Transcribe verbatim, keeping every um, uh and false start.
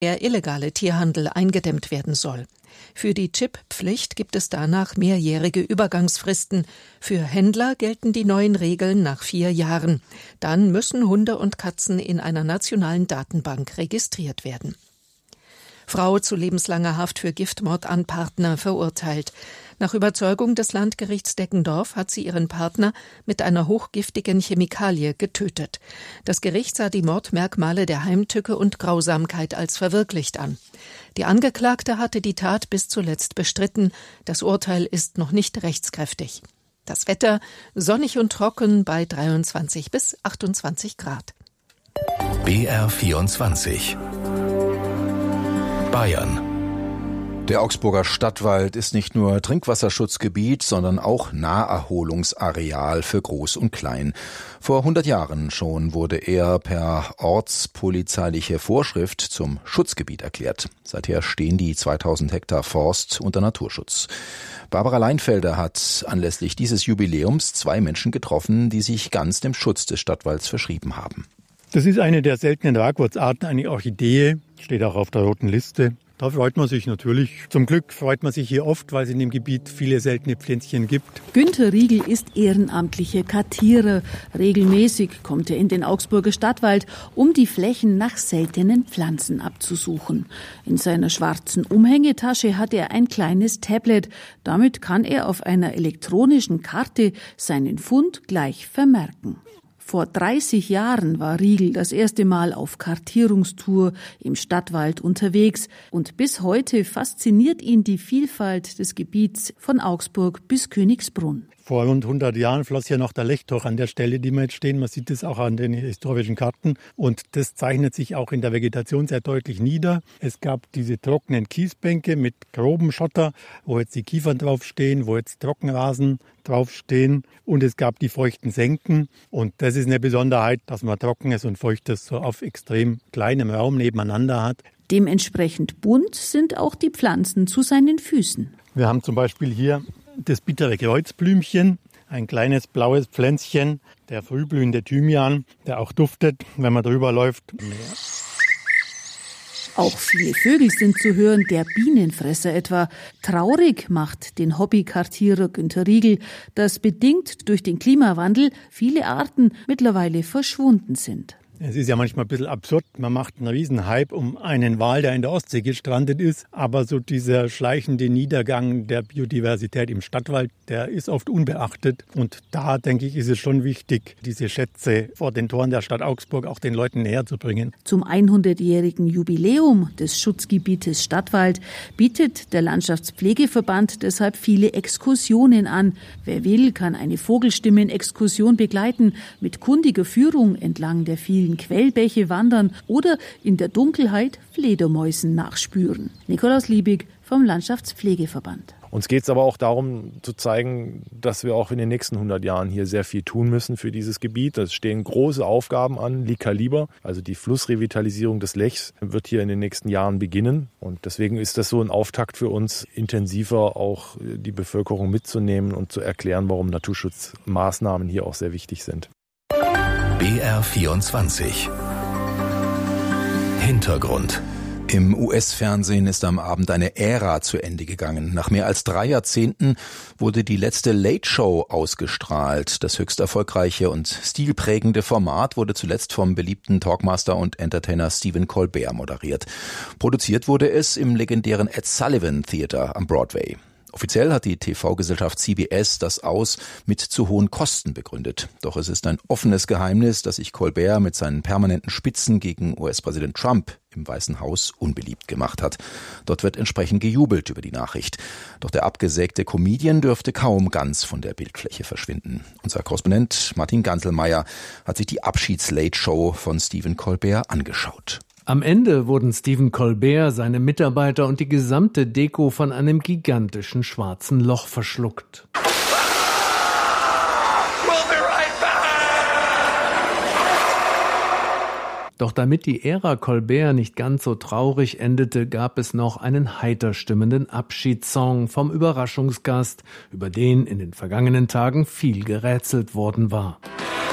der illegale Tierhandel eingedämmt werden soll. Für die Chip-Pflicht gibt es danach mehrjährige Übergangsfristen. Für Händler gelten die neuen Regeln nach vier Jahren. Dann müssen Hunde und Katzen in einer nationalen Datenbank registriert werden. Frau zu lebenslanger Haft für Giftmord an Partner verurteilt. Nach Überzeugung des Landgerichts Deggendorf hat sie ihren Partner mit einer hochgiftigen Chemikalie getötet. Das Gericht sah die Mordmerkmale der Heimtücke und Grausamkeit als verwirklicht an. Die Angeklagte hatte die Tat bis zuletzt bestritten. Das Urteil ist noch nicht rechtskräftig. Das Wetter sonnig und trocken bei dreiundzwanzig bis achtundzwanzig Grad. B R vierundzwanzig Bayern. Der Augsburger Stadtwald ist nicht nur Trinkwasserschutzgebiet, sondern auch Naherholungsareal für Groß und Klein. Vor hundert Jahren schon wurde er per ortspolizeiliche Vorschrift zum Schutzgebiet erklärt. Seither stehen die zweitausend Hektar Forst unter Naturschutz. Barbara Leinfelder hat anlässlich dieses Jubiläums zwei Menschen getroffen, die sich ganz dem Schutz des Stadtwalds verschrieben haben. Das ist eine der seltenen Ragwurzarten, eine Orchidee, steht auch auf der roten Liste. Da freut man sich natürlich. Zum Glück freut man sich hier oft, weil es in dem Gebiet viele seltene Pflänzchen gibt. Günter Riegel ist ehrenamtlicher Kartierer. Regelmäßig kommt er in den Augsburger Stadtwald, um die Flächen nach seltenen Pflanzen abzusuchen. In seiner schwarzen Umhängetasche hat er ein kleines Tablet. Damit kann er auf einer elektronischen Karte seinen Fund gleich vermerken. Vor dreißig Jahren war Riegel das erste Mal auf Kartierungstour im Stadtwald unterwegs und bis heute fasziniert ihn die Vielfalt des Gebiets von Augsburg bis Königsbrunn. Vor rund hundert Jahren floss hier noch der Lechtoch an der Stelle, die wir jetzt stehen. Man sieht es auch an den historischen Karten. Und das zeichnet sich auch in der Vegetation sehr deutlich nieder. Es gab diese trockenen Kiesbänke mit grobem Schotter, wo jetzt die Kiefern draufstehen, wo jetzt Trockenrasen draufstehen. Und es gab die feuchten Senken. Und das ist eine Besonderheit, dass man Trockenes und Feuchtes so auf extrem kleinem Raum nebeneinander hat. Dementsprechend bunt sind auch die Pflanzen zu seinen Füßen. Wir haben zum Beispiel hier das bittere Kreuzblümchen, ein kleines blaues Pflänzchen, der frühblühende Thymian, der auch duftet, wenn man drüber läuft. Auch viele Vögel sind zu hören, der Bienenfresser etwa. Traurig macht den Hobbykartierer Günter Riegel, dass bedingt durch den Klimawandel viele Arten mittlerweile verschwunden sind. Es ist ja manchmal ein bisschen absurd. Man macht einen Riesenhype um einen Wal, der in der Ostsee gestrandet ist. Aber so dieser schleichende Niedergang der Biodiversität im Stadtwald, der ist oft unbeachtet. Und da, denke ich, ist es schon wichtig, diese Schätze vor den Toren der Stadt Augsburg auch den Leuten näher zu bringen. Zum hundertjährigen Jubiläum des Schutzgebietes Stadtwald bietet der Landschaftspflegeverband deshalb viele Exkursionen an. Wer will, kann eine Vogelstimmen-Exkursion begleiten mit kundiger Führung entlang der vielen Quellbäche wandern oder in der Dunkelheit Fledermäusen nachspüren. Nikolaus Liebig vom Landschaftspflegeverband. Uns geht es aber auch darum, zu zeigen, dass wir auch in den nächsten hundert Jahren hier sehr viel tun müssen für dieses Gebiet. Es stehen große Aufgaben an, Li Kaliber, also die Flussrevitalisierung des Lechs, wird hier in den nächsten Jahren beginnen. Und deswegen ist das so ein Auftakt für uns, intensiver auch die Bevölkerung mitzunehmen und zu erklären, warum Naturschutzmaßnahmen hier auch sehr wichtig sind. B R vierundzwanzig Hintergrund. Im U S-Fernsehen ist am Abend eine Ära zu Ende gegangen. Nach mehr als drei Jahrzehnten wurde die letzte Late Show ausgestrahlt. Das höchst erfolgreiche und stilprägende Format wurde zuletzt vom beliebten Talkmaster und Entertainer Stephen Colbert moderiert. Produziert wurde es im legendären Ed Sullivan Theater am Broadway. Offiziell hat die T V-Gesellschaft C B S das Aus mit zu hohen Kosten begründet. Doch es ist ein offenes Geheimnis, dass sich Colbert mit seinen permanenten Spitzen gegen U S-Präsident Trump im Weißen Haus unbeliebt gemacht hat. Dort wird entsprechend gejubelt über die Nachricht. Doch der abgesägte Comedian dürfte kaum ganz von der Bildfläche verschwinden. Unser Korrespondent Martin Ganselmeier hat sich die Abschieds-Late-Show von Stephen Colbert angeschaut. Am Ende wurden Stephen Colbert, seine Mitarbeiter und die gesamte Deko von einem gigantischen schwarzen Loch verschluckt. Doch damit die Ära Colbert nicht ganz so traurig endete, gab es noch einen heiter stimmenden Abschiedssong vom Überraschungsgast, über den in den vergangenen Tagen viel gerätselt worden war.